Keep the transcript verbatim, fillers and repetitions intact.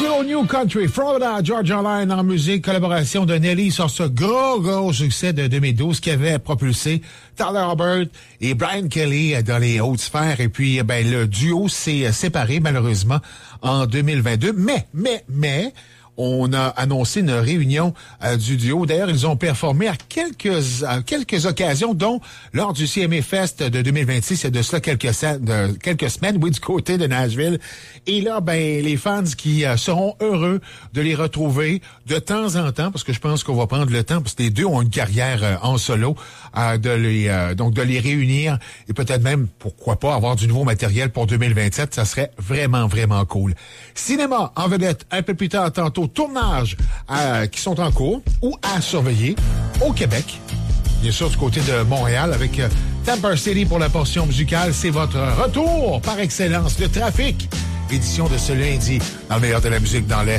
Still au New Country, Florida, Georgia Line en musique, collaboration de Nelly sur ce gros, gros succès de deux mille douze qui avait propulsé Tyler Hubbard et Brian Kelly dans les hautes sphères. Et puis, ben, le duo s'est séparé, malheureusement, en deux mille vingt-deux. Mais, mais, mais... on a annoncé une réunion euh, du duo. D'ailleurs, ils ont performé à quelques à quelques occasions, dont lors du C M A Fest de deux mille vingt-six, il y a de cela quelques, de, quelques semaines, oui, du côté de Nashville. Et là, ben, les fans qui euh, seront heureux de les retrouver de temps en temps, parce que je pense qu'on va prendre le temps, parce que les deux ont une carrière euh, en solo, euh, de les euh, donc de les réunir et peut-être même, pourquoi pas, avoir du nouveau matériel pour deux mille vingt-sept. Ça serait vraiment, vraiment cool. Cinéma en vedette un peu plus tard tantôt. Tournages euh, qui sont en cours ou à surveiller au Québec. Bien sûr, du côté de Montréal, avec euh, Tampa City pour la portion musicale. C'est votre retour par excellence, le Trafic. Édition de ce lundi, dans le meilleur de la musique dans l'Est.